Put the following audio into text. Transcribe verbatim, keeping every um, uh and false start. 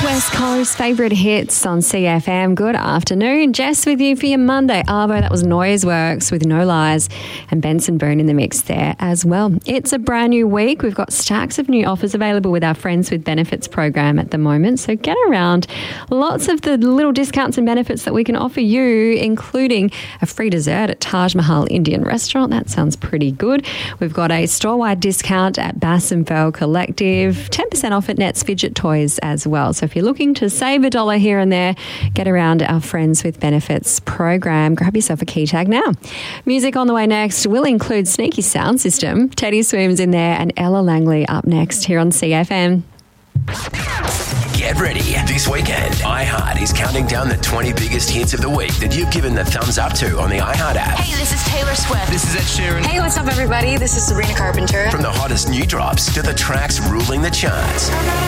West Coast favourite hits on C F M. Good afternoon. Jess with you for your Monday. Arvo, that was Noiseworks with No Lies, and Benson Boone in the mix there as well. It's a brand new week. We've got stacks of new offers available with our Friends with Benefits program at the moment. So get around. Lots of the little discounts and benefits that we can offer you, including a free dessert at Taj Mahal Indian Restaurant. That sounds pretty good. We've got a store-wide discount at Bass and Val Collective. ten percent off at Nets Fidget Toys as well. So if you're looking to save a dollar here and there, get around our Friends with Benefits program. Grab yourself a key tag now. Music on the way next will include Sneaky Sound System, Teddy Swims in there, and Ella Langley up next here on C F M. Get ready. This weekend, iHeart is counting down the twenty biggest hits of the week that you've given the thumbs up to on the iHeart app. Hey, this is Taylor Swift. This is Ed Sheeran. Hey, what's up, everybody? This is Sabrina Carpenter. From the hottest new drops to the tracks ruling the charts.